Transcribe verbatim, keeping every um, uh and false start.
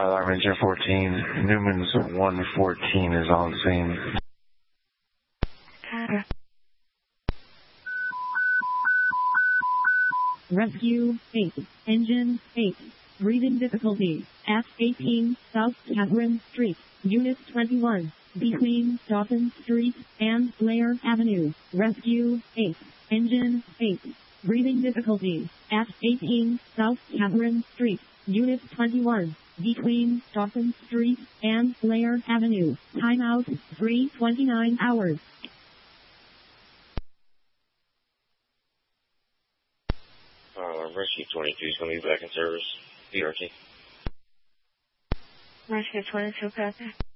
alarm engine fourteen. Newman's one fourteen is on scene. Rescue eight. Engine eight. Breathing difficulty. F eighteen, South Catherine Street, Unit twenty-one, between Dawson Street and Blair Avenue. Rescue eight. Engine eight. Breathing difficulty. F eighteen, South Catherine Street, Unit twenty-one, between Dawson Street and Blair Avenue. Timeout, three twenty-nine hours. Uh, Rescue twenty-two is going to be back in service. B R T. Rescue twenty-two, copy.